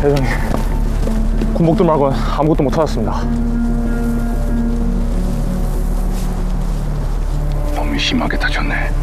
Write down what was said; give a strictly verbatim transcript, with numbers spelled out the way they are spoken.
대장님, 군복들 말고는 아무것도 못 찾았습니다. 몸이 심하게 다쳤네.